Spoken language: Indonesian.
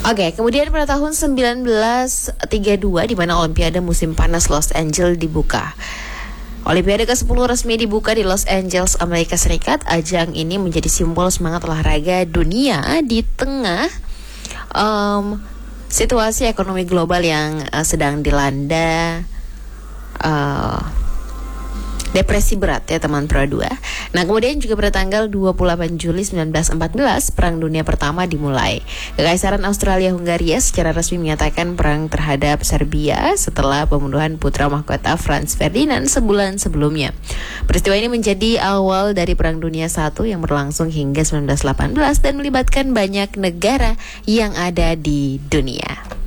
Oke, kemudian pada tahun 1932 di mana Olimpiade musim panas Los Angeles dibuka. Olimpiade ke-10 resmi dibuka di Los Angeles, Amerika Serikat. Ajang ini menjadi simbol semangat olahraga dunia di tengah situasi ekonomi global yang sedang dilanda depresi berat ya teman Pro 2. Nah kemudian juga pada tanggal 28 Juli 1914 Perang Dunia Pertama dimulai. Kekaisaran Australia-Hungaria secara resmi menyatakan perang terhadap Serbia setelah pembunuhan putra mahkota Franz Ferdinand sebulan sebelumnya. Peristiwa ini menjadi awal dari Perang Dunia I yang berlangsung hingga 1918 dan melibatkan banyak negara yang ada di dunia.